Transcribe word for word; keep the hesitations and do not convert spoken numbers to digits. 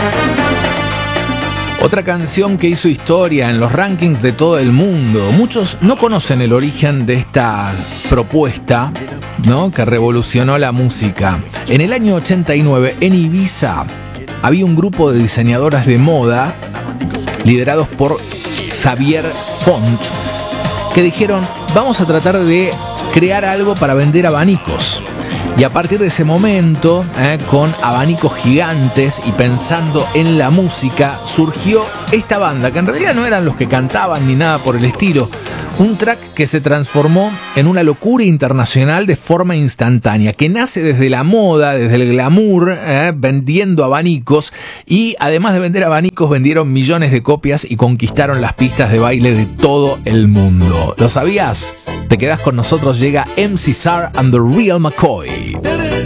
Otra canción que hizo historia en los rankings de todo el mundo. Muchos no conocen el origen de esta propuesta, ¿no?, que revolucionó la música. En el año ochenta y nueve, en Ibiza, había un grupo de diseñadoras de moda liderados por Xavier Font que dijeron: vamos a tratar de crear algo para vender abanicos. Y a partir de ese momento, eh, con abanicos gigantes y pensando en la música, surgió esta banda, que en realidad no eran los que cantaban ni nada por el estilo. Un track que se transformó en una locura internacional de forma instantánea, que nace desde la moda, desde el glamour, eh, vendiendo abanicos, y además de vender abanicos, vendieron millones de copias y conquistaron las pistas de baile de todo el mundo. ¿Lo sabías? Te quedás con nosotros, llega M C Sar and the Real McCoy.